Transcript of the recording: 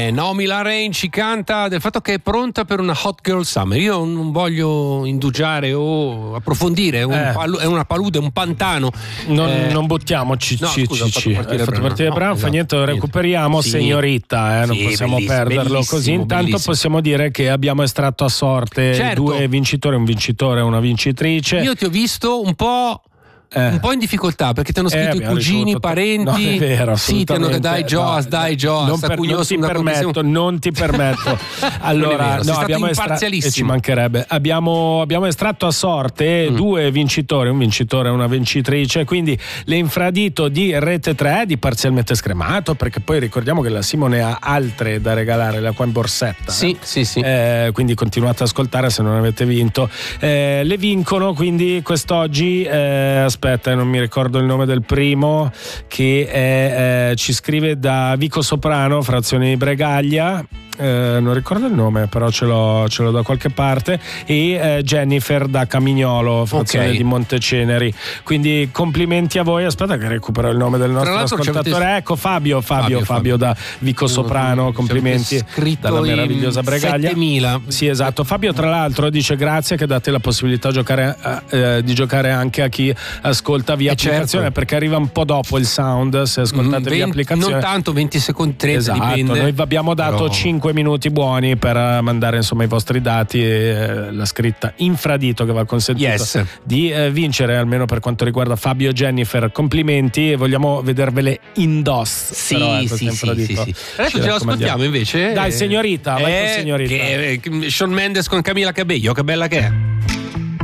Naomi Lorraine ci canta del fatto che è pronta per una Hot Girl Summer. Io non voglio indugiare o approfondire, è una palude, un pantano. Non buttiamoci. No, scusa, fatto partire brano, fa niente, lo recuperiamo. Sì. Signorita, non possiamo perderlo così. Intanto bellissimo. Possiamo dire che abbiamo estratto a sorte due vincitori, un vincitore e una vincitrice. Io ti ho visto un po' in difficoltà perché ti hanno scritto i cugini, parenti. Non è vero, sì, ti hanno detto dai Joas, non ti permetto. Allora, abbiamo imparzialissimo. Ci mancherebbe. Abbiamo estratto a sorte due vincitori, un vincitore e una vincitrice, quindi l'infradito di Rete 3 di Parzialmente Scremato, perché poi ricordiamo che la Simone ha altre da regalare, la qua in borsetta. Sì. Quindi continuate ad ascoltare se non avete vinto. Le vincono quindi quest'oggi. Aspetta, non mi ricordo il nome del primo, che ci scrive da Vico Soprano, frazione di Bregaglia. Non ricordo il nome, però ce l'ho da qualche parte. E Jennifer da Camignolo, frazione di Monteceneri. Quindi complimenti a voi. Aspetta che recupero il nome del nostro ascoltatore. Ecco, Fabio da Vico Soprano. Complimenti dalla meravigliosa Bregaglia. 7000. Sì, esatto. Fabio tra l'altro dice grazie che date la possibilità di giocare anche a chi ascolta via applicazione, perché arriva un po' dopo il sound se ascoltate via applicazione. Non tanto, 20 secondi, 30, esatto, dipende. Noi vi abbiamo dato 5 minuti buoni per mandare insomma i vostri dati e la scritta infradito che va consentito di vincere, almeno per quanto riguarda Fabio e Jennifer. Complimenti, e vogliamo vedervele indoss. Sì. Adesso ce l'ascoltiamo invece. Dai, Signorita, vai con Signorita. Shawn Mendes con Camila Cabello, che bella che è.